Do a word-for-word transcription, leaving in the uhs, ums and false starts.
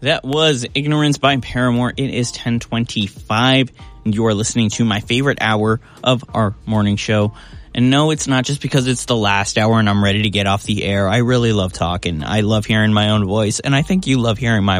That was Ignorance by Paramore. It is ten twenty-five, and you are listening to my favorite hour of our morning show. And no, it's not just because it's the last hour and I'm ready to get off the air. I really love talking. I love hearing my own voice, and I think you love hearing my